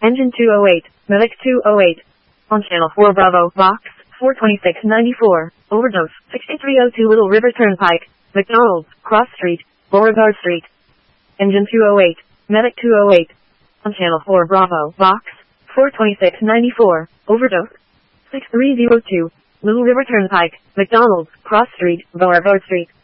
Engine 208, Medic 208. On Channel 4 Bravo, Box 42694. Overdose, 6302 Little River Turnpike, McDonald's, Cross Street, Beauregard Street. Engine 208, Medic 208. On Channel 4 Bravo, Box 42694. Overdose, 6302 Little River Turnpike, McDonald's, Cross Street, Beauregard Street.